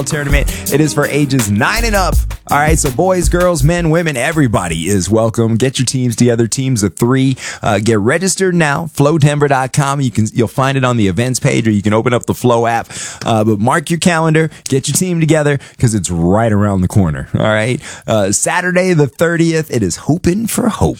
Tournament. It is for ages 9 and up. All right, so boys, girls, men, women, everybody is welcome. Get your teams together, teams of 3. Get registered now, flowdenver.com. You'll find it on the events page, or you can open up the Flow app. But mark your calendar, get your team together, because it's right around the corner. All right, Saturday the 30th, it is Hoopin' for Hope.